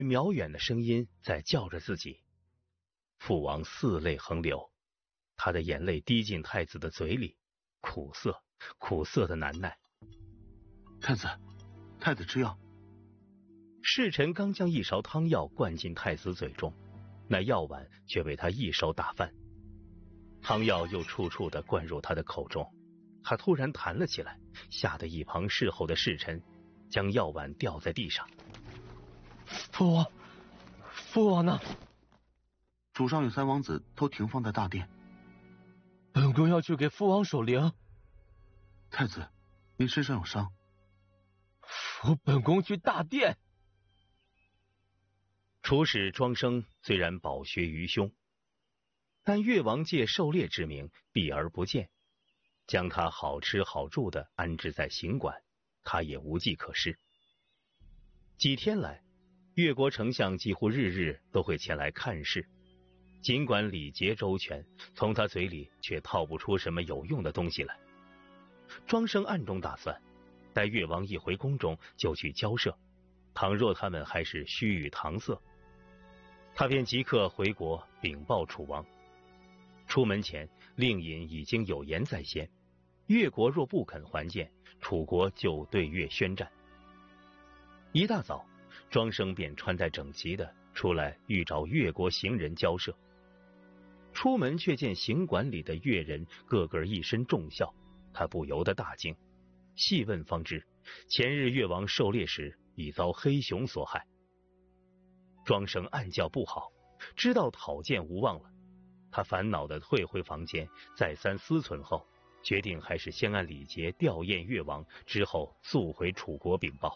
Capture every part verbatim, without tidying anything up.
渺远的声音在叫着自己。父王四泪横流，他的眼泪滴进太子的嘴里，苦涩，苦涩的难耐。 太子，太子吃药。 侍臣刚将一勺汤药灌进太子嘴中，那药碗却被他一手打翻，汤药又处处的灌入他的口中。他突然弹了起来，吓得一旁侍候的侍臣将药碗掉在地上。 父王，父王呢？ 主上与三王子都停放在大殿。 本宫要去给父王守灵。 太子，您身上有伤。 扶本宫去大殿。 出使庄生虽然饱学于胸，但越王借狩猎之名避而不见，将他好吃好住的安置在行馆，他也无计可施。几天来，越国丞相几乎日日都会前来看事，尽管礼节周全，从他嘴里却套不出什么有用的东西来。庄生暗中打算，待越王一回宫中就去交涉，倘若他们还是虚与搪塞，他便即刻回国禀报楚王。出门前，令尹已经有言在先，越国若不肯还见，楚国就对越宣战。一大早，庄生便穿戴整齐的出来欲找越国行人交涉。出门却见行馆里的越人个个一身重孝，他不由得大惊。细问方知，前日越王狩猎时已遭黑熊所害。庄生暗叫不好，知道讨见无望了。他烦恼地退回房间，再三思忖后，决定还是先按礼节吊唁越王，之后速回楚国禀报。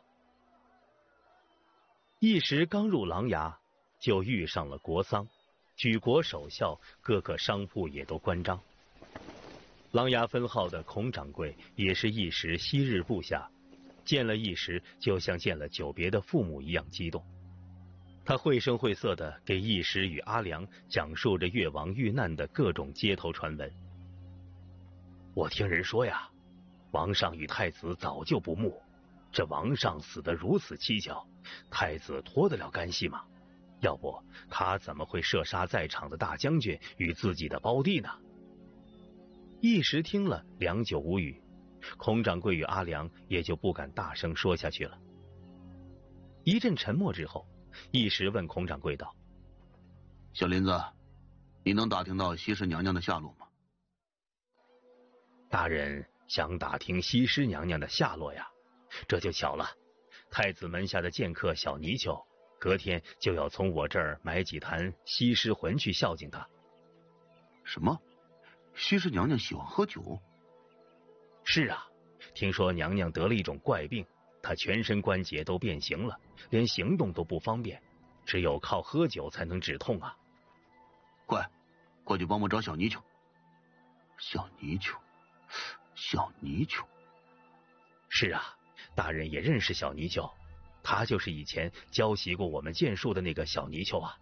一时刚入琅琊，就遇上了国丧，举国守孝，各个商铺也都关张。琅琊分号的孔掌柜也是一时昔日部下，见了一时就像见了久别的父母一样激动。他绘声绘色的给一时与阿良讲述着越王遇难的各种街头传闻。我听人说呀，王上与太子早就不睦，这王上死得如此蹊跷，太子脱得了干系吗？要不他怎么会射杀在场的大将军与自己的胞弟呢？一时听了良久无语，孔掌柜与阿良也就不敢大声说下去了。一阵沉默之后，一时问孔掌柜道： 小林子，你能打听到西施娘娘的下落吗？ 大人想打听西施娘娘的下落呀？这就巧了，太子门下的剑客小泥鳅隔天就要从我这儿买几坛西施魂去孝敬他。 什么？西施娘娘喜欢喝酒？ 是啊，听说娘娘得了一种怪病，她全身关节都变形了，连行动都不方便，只有靠喝酒才能止痛啊。 快，快去帮忙找小泥鳅。小泥鳅，小泥鳅。 是啊，大人也认识小泥鳅，他就是以前教习过我们剑术的那个小泥鳅啊。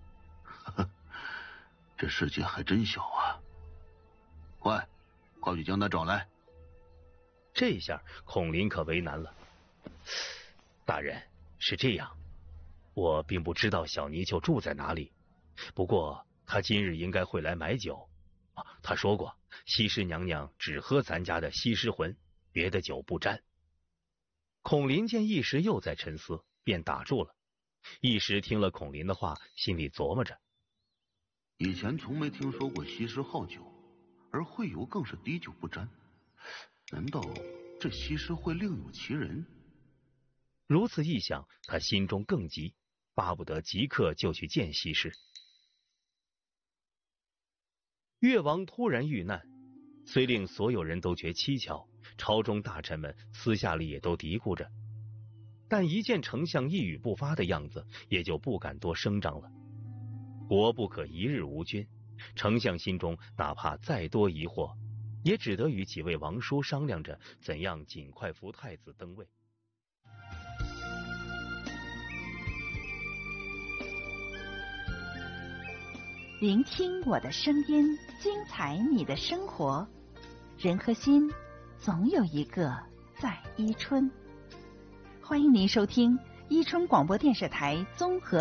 这世界还真小啊！快，快去将他找来。 这下孔林可为难了。大人，是这样，我并不知道小泥鳅住在哪里，不过他今日应该会来买酒。啊，他说过西施娘娘只喝咱家的西施魂，别的酒不沾。孔林见一时又在沉思，便打住了。一时听了孔林的话，心里琢磨着， 以前从没听说过西施好酒，而惠游更是滴酒不沾，难道这西施会另有其人？ 如此一想，他心中更急，巴不得即刻就去见西施。越王突然遇难，虽令所有人都觉蹊跷，朝中大臣们私下里也都嘀咕着，但一见丞相一语不发的样子，也就不敢多声张了。国不可一日无君，丞相心中哪怕再多疑惑，也只得与几位王叔商量着怎样尽快扶太子登位。 聆听我的声音，精彩你的生活。人和心，总有一个在伊春。欢迎您收听伊春广播电视台综合